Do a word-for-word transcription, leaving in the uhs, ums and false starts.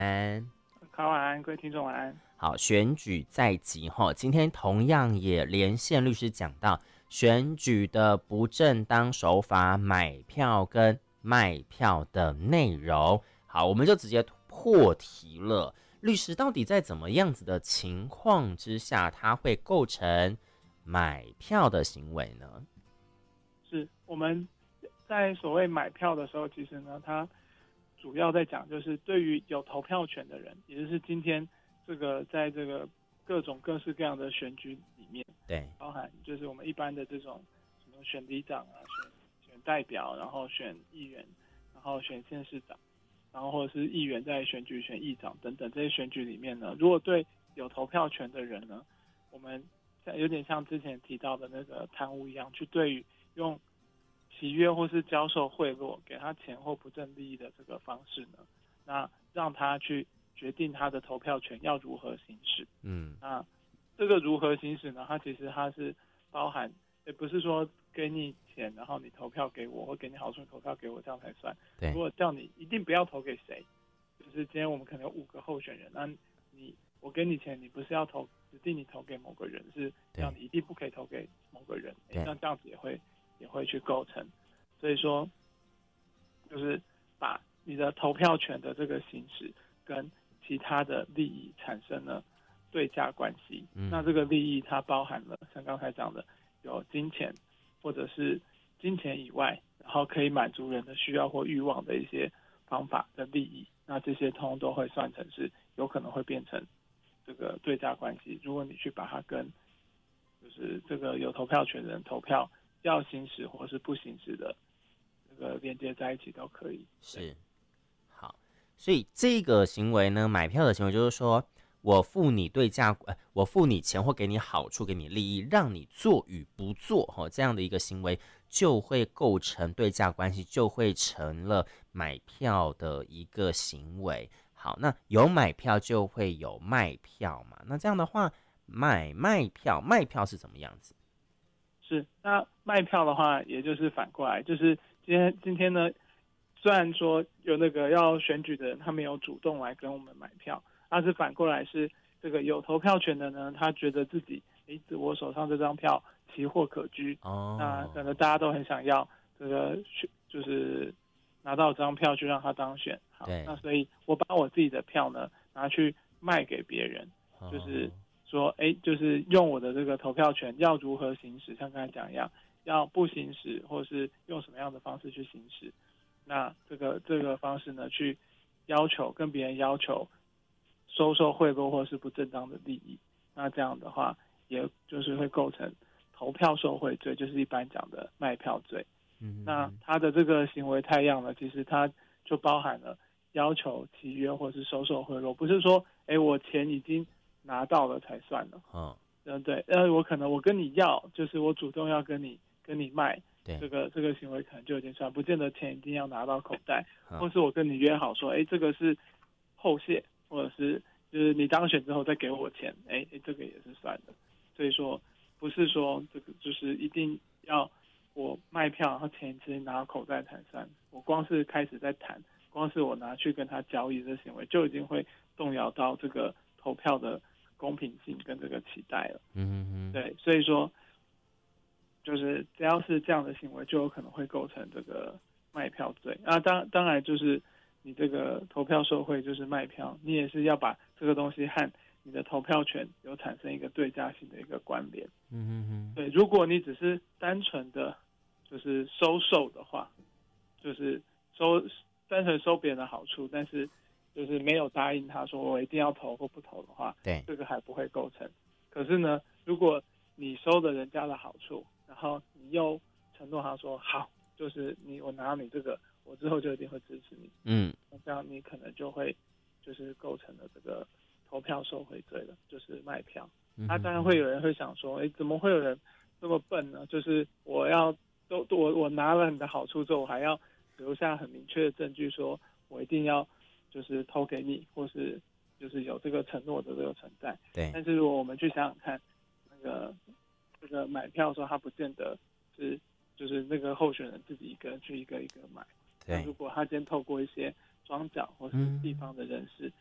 安， 好，晚安，各位听众晚安。 好，选举在即哈，今天同样也连线律师讲到选举的不正当手法、买票跟卖票的内容。好，我们就直接破题了。律师到底在怎么样子的情况之下，他会构成买票的行为呢？ 是我们在所谓买票的时候，其实呢，它主要在讲就是对于有投票权的人，也就是今天这个在这个各种各式各样的选举里面， 对， 包含就是我们一般的这种什么选里长啊、选选代表，然后选议员，然后选县市长，然后或者是议员在选举选议长等等这些选举里面呢，如果对有投票权的人呢，我们有点像之前提到的那个贪污一样，去对于用契约或是教授贿赂给他钱或不正利益的这个方式呢，那让他去决定他的投票权要如何行使。 嗯， 那这个如何行使呢？它其实它是包含，也不是说给你钱，然后你投票给我，或给你好处你投票给我这样才算。 对如果叫你一定不要投给谁，就是今天我们可能有五个候选人，那你我给你钱，你不是要投指定你投给某个人，是让你一定不可以投给某个人，那这样子也会也会去构成。所以说，就是把你的投票权的这个行使跟其他的利益产生了对价关系。嗯、那这个利益它包含了像刚才讲的有金钱，或者是金钱以外，然后可以满足人的需要或欲望的一些方法的利益。那这些通通都会算成是有可能会变成这个对价关系。如果你去把它跟就是这个有投票权的人投票要行使或是不行使的这个连接在一起都可以。 是，好，所以这个行为呢，买票的行为就是说我付你对价，呃，我付你钱或给你好处，给你利益，让你做与不做，哈、哦，这样的一个行为就会构成对价关系，就会成了买票的一个行为。好，那有买票就会有卖票嘛？那这样的话，买卖票，卖票是怎么样子？ 是，那卖票的话，也就是反过来，就是今天今天呢，虽然说有那个要选举的人，他没有主动来跟我们买票，但是反过来是这个有投票权的呢，他觉得自己诶，我手上这张票奇货可居，哦，那可能大家都很想要这个就是拿到这张票去让他当选，好，那所以我把我自己的票呢拿去卖给别人，就是。哦说，哎，就是用我的这个投票权要如何行使，像刚才讲一样，要不行使，或是用什么样的方式去行使，那这个这个方式呢，去要求跟别人要求收受贿赂或是不正当的利益，那这样的话，也就是会构成投票受贿罪，就是一般讲的卖票罪。嗯，那他的这个行为太样了，其实他就包含了要求契约或是收受贿赂，不是说，哎，我钱已经拿到了才算了，嗯，嗯，对，呃，我可能我跟你要，就是我主动要跟你跟你卖，这个这个行为可能就已经算，不见得钱一定要拿到口袋，或是我跟你约好说，哎，这个是后谢，或者是就是你当选之后再给我钱，哎，这个也是算的。所以说，不是说这个就是一定要我卖票，然后钱直接拿到口袋才算。我光是开始在谈，光是我拿去跟他交易的行为，就已经会动摇到这个投票的公平性跟这个期待了，嗯嗯，对，所以说，就是只要是这样的行为，就有可能会构成这个卖票罪啊。当当然就是你这个投票受贿就是卖票，你也是要把这个东西和你的投票权有产生一个对价性的一个关联，嗯嗯嗯，对，如果你只是单纯的就是收受的话，就是收单纯收别人的好处，但是就是没有答应他说我一定要投或不投的话，对，这个还不会构成。可是呢，如果你收了人家的好处，然后你又承诺他说好，就是你我拿到你这个，我之后就一定会支持你，嗯，那这样你可能就会就是构成了这个投票受贿罪了，就是卖票。那、嗯啊、当然会有人会想说，哎，怎么会有人这么笨呢？就是我要都我我拿了你的好处之后，我还要留下很明确的证据，说我一定要就是投给你，或是就是有这个承诺的这个存在。对。但是如果我们去想想看，那个这个买票的时候，他不见得是就是那个候选人自己一个人去一个一个买。对。如果他今天透过一些庄脚或是地方的人士，嗯、